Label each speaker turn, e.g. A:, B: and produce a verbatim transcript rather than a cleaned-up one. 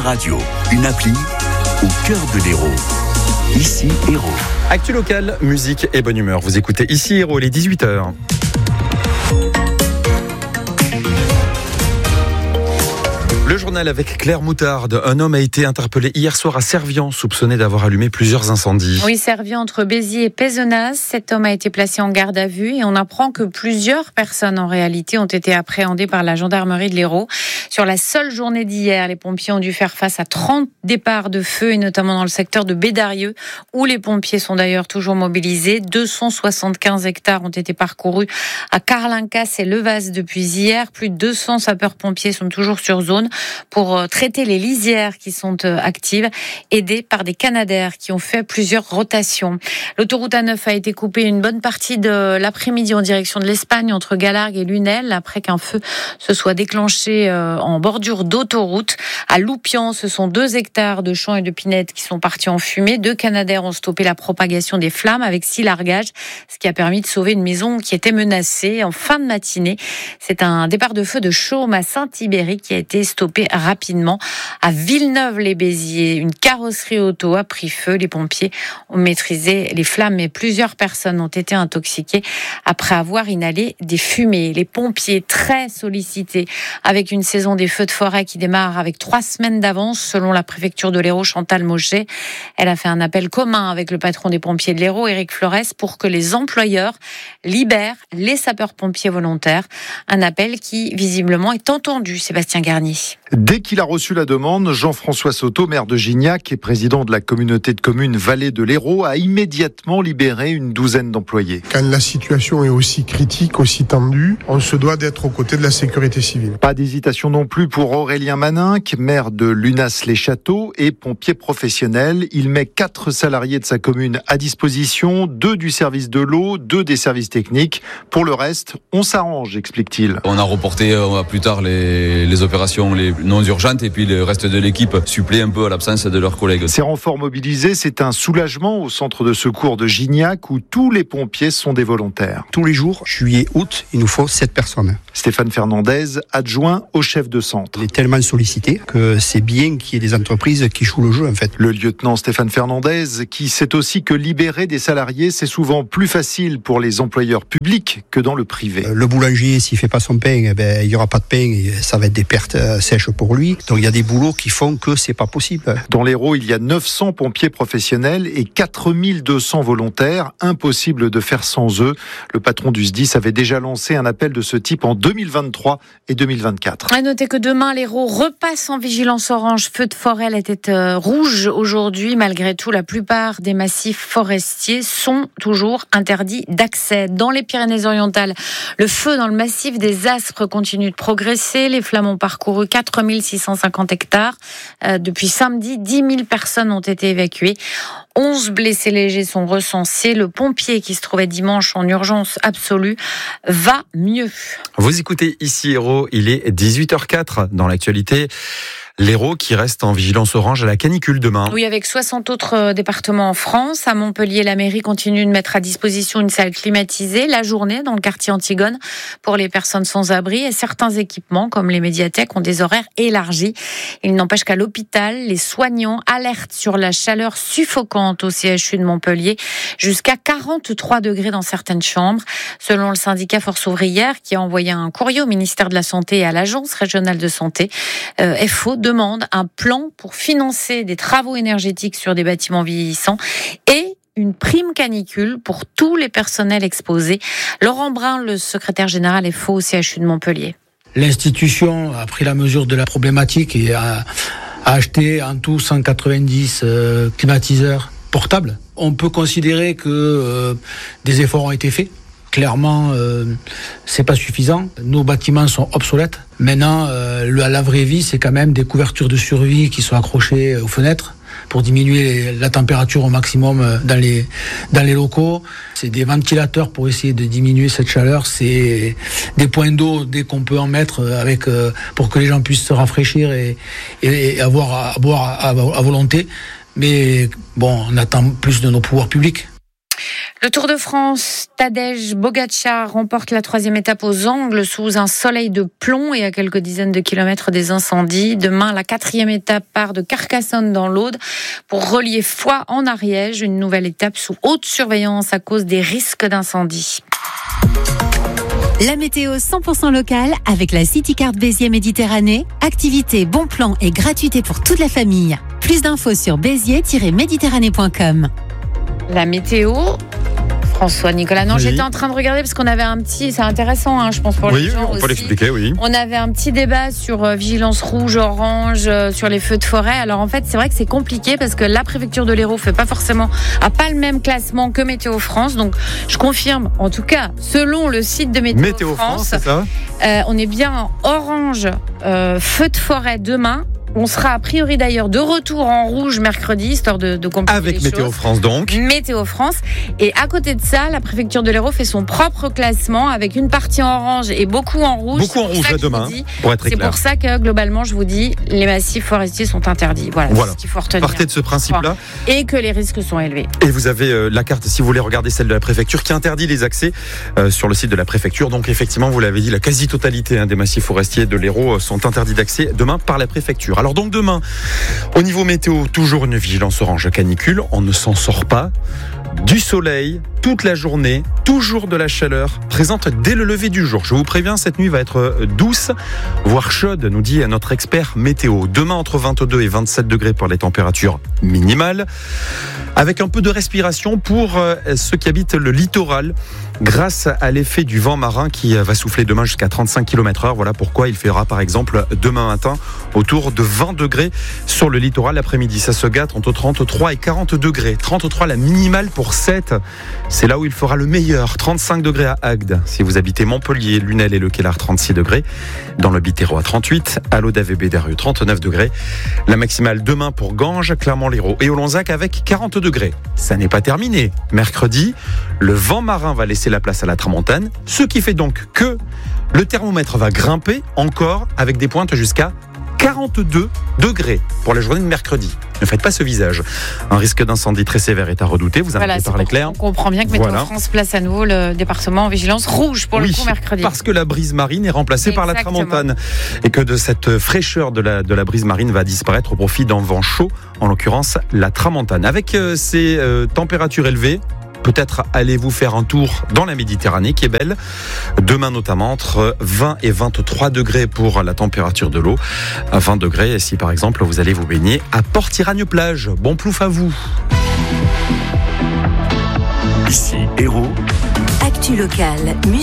A: Radio, une appli au cœur de l'Hérault. Ici Hérault.
B: Actu local, musique et bonne humeur. Vous écoutez Ici Hérault, les dix-huit heures. Le journal avec Claire Moutarde. Un homme a été interpellé hier soir à Servian, soupçonné d'avoir allumé plusieurs incendies.
C: Oui, Servian entre Béziers et Pézenas. Cet homme a été placé en garde à vue et on apprend que plusieurs personnes en réalité ont été appréhendées par la gendarmerie de l'Hérault. Sur la seule journée d'hier, les pompiers ont dû faire face à trente départs de feu et notamment dans le secteur de Bédarieux où les pompiers sont d'ailleurs toujours mobilisés. deux cent soixante-quinze hectares ont été parcourus à Carlincas et Levas depuis hier. Plus de deux cents sapeurs-pompiers sont toujours sur zone pour traiter les lisières qui sont actives, aidés par des canadaires qui ont fait plusieurs rotations. L'autoroute A neuf a été coupée une bonne partie de l'après-midi en direction de l'Espagne entre Galargues et Lunel après qu'un feu se soit déclenché en bordure d'autoroute. À Loupian, ce sont deux hectares de champs et de pinettes qui sont partis en fumée. Deux canadaires ont stoppé la propagation des flammes avec six largages, ce qui a permis de sauver une maison qui était menacée en fin de matinée. C'est un départ de feu de Chaume à Saint-Ibéry qui a été stoppé rapidement. À Villeneuve-les-Béziers, une carrosserie auto a pris feu. Les pompiers ont maîtrisé les flammes, mais plusieurs personnes ont été intoxiquées après avoir inhalé des fumées. Les pompiers très sollicités avec une saison des feux de forêt qui démarre avec trois semaines d'avance, selon la préfecture de l'Hérault, Chantal Mauchet. Elle a fait un appel commun avec le patron des pompiers de l'Hérault, Éric Flores, pour que les employeurs libèrent les sapeurs-pompiers volontaires. Un appel qui, visiblement, est entendu, Sébastien Garnier.
D: Dès qu'il a reçu la demande, Jean-François Soto, maire de Gignac et président de la communauté de communes Vallée de l'Hérault, a immédiatement libéré une douzaine d'employés.
E: Quand la situation est aussi critique, aussi tendue, on se doit d'être aux côtés de la sécurité civile.
D: Pas d'hésitation non plus pour Aurélien Maninck, maire de Lunas-les-Châteaux et pompier professionnel. Il met quatre salariés de sa commune à disposition, deux du service de l'eau, deux des services techniques. Pour le reste, on s'arrange, explique-t-il.
F: On a reporté à plus tard les, les opérations les non urgentes et puis le reste de l'équipe supplée un peu à l'absence de leurs collègues.
D: Ces renforts mobilisés, c'est un soulagement au centre de secours de Gignac où tous les pompiers sont des volontaires.
G: Tous les jours, juillet, août, il nous faut sept personnes.
D: Stéphane Fernandez, adjoint au chef de centre.
G: On est tellement sollicité que c'est bien qu'il y ait des entreprises qui jouent le jeu en fait.
D: Le lieutenant Stéphane Fernandez qui sait aussi que libérer des salariés, c'est souvent plus facile pour les employeurs publics que dans le privé.
G: Le boulanger, s'il fait pas son pain, eh ben, il y aura pas de pain et ça va être des pertes sèches pour lui. Donc il y a des boulots qui font que c'est pas possible.
D: Dans l'Hérault, il y a neuf cents pompiers professionnels et quatre mille deux cents volontaires. Impossible de faire sans eux. Le patron du S D I S avait déjà lancé un appel de ce type en deux mille vingt-trois et deux mille vingt-quatre.
C: À noter que demain, l'Hérault repasse en vigilance orange. Feu de forêt, elle était euh, rouge aujourd'hui. Malgré tout, la plupart des massifs forestiers sont toujours interdits d'accès. Dans les Pyrénées-Orientales, le feu dans le massif des Aspres continue de progresser. Les flammes ont parcouru quatre mille six cent cinquante hectares. Euh, depuis samedi, dix mille personnes ont été évacuées. onze blessés légers sont recensés. Le pompier qui se trouvait dimanche en urgence absolue va mieux.
B: Vous écoutez Ici Hérault, il est dix-huit heures quatre dans l'actualité. L'Hérault qui reste en vigilance orange à la canicule demain.
C: Oui, avec soixante autres départements en France. À Montpellier, la mairie continue de mettre à disposition une salle climatisée la journée dans le quartier Antigone pour les personnes sans abri et certains équipements comme les médiathèques ont des horaires élargis. Il n'empêche qu'à l'hôpital, les soignants alertent sur la chaleur suffocante au C H U de Montpellier, jusqu'à quarante-trois degrés dans certaines chambres. Selon le syndicat Force ouvrière qui a envoyé un courrier au ministère de la Santé et à l'Agence régionale de santé, euh, F O demande un plan pour financer des travaux énergétiques sur des bâtiments vieillissants et une prime canicule pour tous les personnels exposés. Laurent Brun, le secrétaire général F O au C H U de Montpellier.
H: L'institution a pris la mesure de la problématique et a, a acheté en tout cent quatre-vingt-dix euh, climatiseurs portables. On peut considérer que euh, des efforts ont été faits. Clairement, euh, c'est pas suffisant. Nos bâtiments sont obsolètes. Maintenant, euh, la, la vraie vie, c'est quand même des couvertures de survie qui sont accrochées aux fenêtres pour diminuer la température au maximum dans les dans les locaux. C'est des ventilateurs pour essayer de diminuer cette chaleur. C'est des points d'eau dès qu'on peut en mettre avec euh, pour que les gens puissent se rafraîchir et, et, et avoir à boire à, à volonté. Mais bon, on attend plus de nos pouvoirs publics.
C: Le Tour de France, Tadej Pogačar remporte la troisième étape aux Angles sous un soleil de plomb et à quelques dizaines de kilomètres des incendies. Demain, la quatrième étape part de Carcassonne dans l'Aude pour relier Foix en Ariège, une nouvelle étape sous haute surveillance à cause des risques d'incendie.
I: La météo cent pour cent locale avec la CityCard Béziers Méditerranée. Activité, bon plan et gratuité pour toute la famille. Plus d'infos sur béziers tiret méditerranée point com.
C: La météo, François Nicolas. Non,
B: Oui.
C: j'étais en train de regarder parce qu'on avait un petit, c'est intéressant, hein, je pense pour
B: Oui,
C: les gens
B: on
C: aussi.
B: peut l'expliquer, oui.
C: On avait un petit débat sur euh, vigilance rouge, orange, euh, sur les feux de forêt. Alors en fait, c'est vrai que c'est compliqué parce que la préfecture de l'Hérault fait pas forcément, a pas le même classement que Météo France. Donc je confirme, en tout cas, selon le site de Météo,
B: Météo France, c'est ça ?
C: euh, on est bien en orange, euh, feu de forêt demain. On sera a priori d'ailleurs de retour en rouge mercredi, histoire de, de compliquer
B: Avec
C: les
B: Météo
C: choses.
B: France donc.
C: Météo France. Et à côté de ça, la préfecture de l'Hérault fait son propre classement avec une partie en orange et beaucoup en rouge.
B: Beaucoup en
C: C'est pour
B: rouge
C: ça
B: là
C: que je vous
B: demain,
C: dis-
B: pour être très
C: C'est
B: clair.
C: pour ça que globalement, je vous dis, les massifs forestiers sont interdits. Voilà,
B: Voilà.
C: c'est ce qu'il faut retenir.
B: Partez de ce principe-là.
C: Et que les risques sont élevés.
B: Et vous avez euh, la carte, si vous voulez regarder celle de la préfecture, qui interdit les accès euh, sur le site de la préfecture. Donc effectivement, vous l'avez dit, la quasi-totalité hein, des massifs forestiers de l'Hérault euh, sont interdits d'accès demain par la préfecture. Alors donc demain, au niveau météo, toujours une vigilance orange canicule. On ne s'en sort pas. Du soleil toute la journée, toujours de la chaleur présente dès le lever du jour. Je vous préviens, cette nuit va être douce, voire chaude, nous dit notre expert météo. Demain, entre vingt-deux et vingt-sept degrés pour les températures minimales, avec un peu de respiration pour ceux qui habitent le littoral, grâce à l'effet du vent marin qui va souffler demain jusqu'à trente-cinq kilomètres heure. Voilà pourquoi il fera par exemple demain matin autour de vingt degrés sur le littoral. L'après-midi, ça se gâte entre trente-trois et quarante degrés. trente-trois la minimale pour sept. C'est là où il fera le meilleur. trente-cinq degrés à Agde. Si vous habitez Montpellier, Lunel et Le Kellar, trente-six degrés. Dans le Biterrois, trente-huit. À l'Odave et Bédarieux, trente-neuf degrés. La maximale demain pour Ganges, Clermont-Lérault et Olonzac avec quarante degrés. Ça n'est pas terminé. Mercredi, le vent marin va laisser la place à la tramontane, ce qui fait donc que le thermomètre va grimper encore avec des pointes jusqu'à quarante-deux degrés pour la journée de mercredi. Ne faites pas ce visage. Un risque d'incendie très sévère est à redouter. Vous en
C: Voilà,
B: avez
C: c'est
B: parlé
C: pour-
B: clair.
C: on comprend bien que Météo
B: Voilà.
C: France place à nouveau le département en vigilance rouge pour
B: Oui,
C: le coup mercredi.
B: parce que la brise marine est remplacée par la
C: Exactement.
B: tramontane et que de cette fraîcheur de la, de la brise marine va disparaître au profit d'un vent chaud, en l'occurrence la tramontane. Avec euh, ces euh, températures élevées, peut-être allez-vous faire un tour dans la Méditerranée qui est belle. Demain notamment entre vingt et vingt-trois degrés pour la température de l'eau. À vingt degrés si par exemple vous allez vous baigner à Port-Iragne-Plage. Bon plouf à vous.
A: Ici Hérault.
I: Actu locale.